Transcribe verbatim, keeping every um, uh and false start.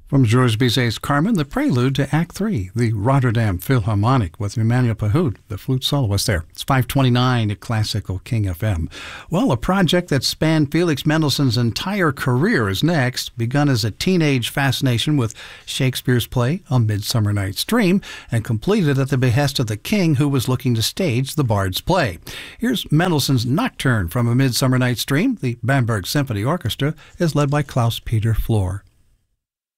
From Georges Bizet's Carmen, the prelude to Act Three, the Rotterdam Philharmonic with Emmanuel Pahud, the flute soloist there. It's five twenty-nine at Classical King F M. Well, a project that spanned Felix Mendelssohn's entire career is next, begun as a teenage fascination with Shakespeare's play A Midsummer Night's Dream, and completed at the behest of the king who was looking to stage the Bard's play. Here's Mendelssohn's Nocturne from A Midsummer Night's Dream. The Bamberg Symphony Orchestra is led by Klaus-Peter Flor.